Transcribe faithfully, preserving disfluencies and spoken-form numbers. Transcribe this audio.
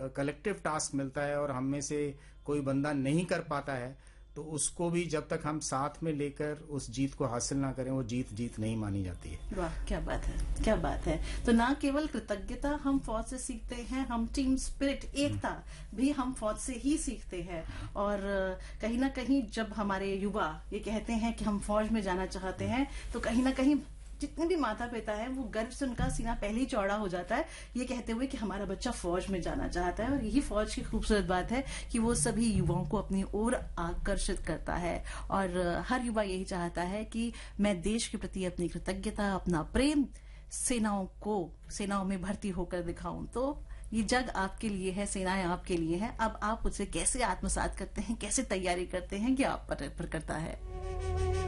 Collective task मिलता है और हम में से कोई बंदा नहीं कर पाता है, तो उसको भी जब तक हम साथ में लेकर उस जीत को हासिल ना करें, वो जीत जीत नहीं मानी जाती है। वाह, क्या बात है, क्या बात है। तो ना केवल कृतज्ञता हम फौज से सीखते हैं, हम टीम स्पिरिट, एकता भी हम फौज से ही सीखते हैं। और कहीं ना कहीं जब हमारे युवा ये कहते हैं कि हम फौज में जाना चाहते हैं, तो कहीं ना कहीं जितने भी माता पिता हैं वो गर्व से उनका सीना पहले ही चौड़ा हो जाता है, ये कहते हुए कि हमारा बच्चा फौज में जाना चाहता है। और यही फौज की खूबसूरत बात है कि वो सभी युवाओं को अपनी ओर आकर्षित करता है। और हर युवा यही चाहता है कि मैं देश के प्रति अपनी कृतज्ञता, अपना प्रेम सेनाओं को सेनाओं में भर्ती होकर दिखाऊं। तो ये जग आपके लिए है, सेनाएं आपके लिए है। अब आप उसे कैसे आत्मसात करते हैं, कैसे तैयारी करते हैं, ये आप पर निर्भर करता है।